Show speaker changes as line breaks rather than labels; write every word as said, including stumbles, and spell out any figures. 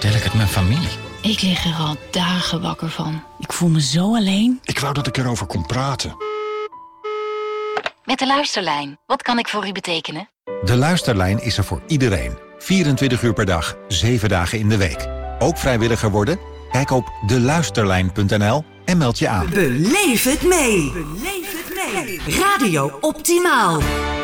vertel ik het mijn familie?
Ik lig er al dagen wakker van. Ik voel me zo alleen.
Ik wou dat ik erover kon praten.
Met de Luisterlijn. Wat kan ik voor u betekenen?
De Luisterlijn is er voor iedereen. vierentwintig uur per dag, zeven dagen in de week. Ook vrijwilliger worden? Kijk op de luisterlijn punt n l en meld je aan.
Beleef het mee. Beleef het mee. Radio Optimaal.